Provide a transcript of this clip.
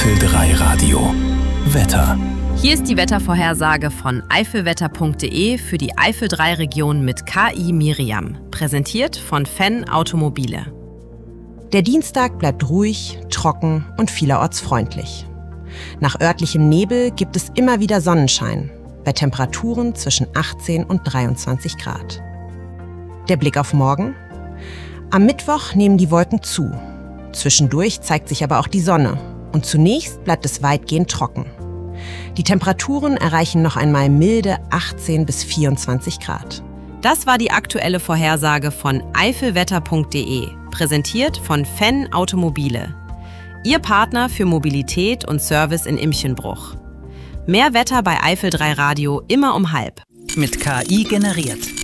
Eifel 3 Radio. Wetter. Hier ist die Wettervorhersage von eifelwetter.de für die Eifel 3 Region mit KI Miriam. Präsentiert von Fenn Automobile. Der Dienstag bleibt ruhig, trocken und vielerorts freundlich. Nach örtlichem Nebel gibt es immer wieder Sonnenschein, bei Temperaturen zwischen 18 und 23 Grad. Der Blick auf morgen? Am Mittwoch nehmen die Wolken zu. Zwischendurch zeigt sich aber auch die Sonne und zunächst bleibt es weitgehend trocken. Die Temperaturen erreichen noch einmal milde 18 bis 24 Grad. Das war die aktuelle Vorhersage von eifelwetter.de, präsentiert von Fenn Automobile. Ihr Partner für Mobilität und Service in Imchenbruch. Mehr Wetter bei Eifel 3 Radio immer um halb. Mit KI generiert.